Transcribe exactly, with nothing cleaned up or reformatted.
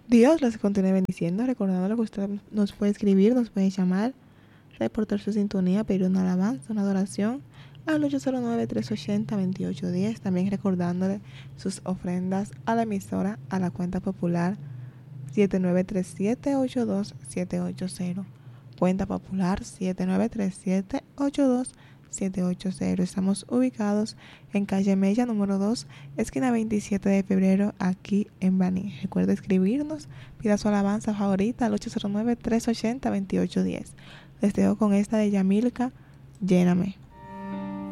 Dios los continúe bendiciendo, recordando que usted nos puede escribir, nos puede llamar, reportar su sintonía, pedir una alabanza, una adoración al ocho cero nueve, tres ocho cero, dos ocho uno cero. También recordándole sus ofrendas a la emisora, a la cuenta popular siete nueve tres siete, ocho dos siete ocho cero. Cuenta popular siete nueve tres siete, ocho dos siete ocho cero. Estamos ubicados en calle Mella, número dos, esquina veintisiete de febrero, aquí en Baní. Recuerda escribirnos, pida su alabanza favorita al ocho cero nueve, tres ocho cero, dos ocho uno cero. Les dejo con esta de Yamilka, Lléname.